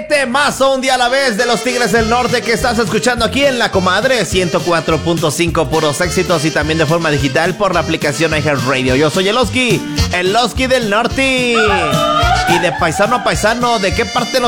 temazo, un día a la vez de los Tigres del Norte que estás escuchando aquí en La Comadre 104.5, puros éxitos y también de forma digital por la aplicación iHeartRadio. Yo soy el Oski del Norte. Y de paisano a paisano, ¿de qué parte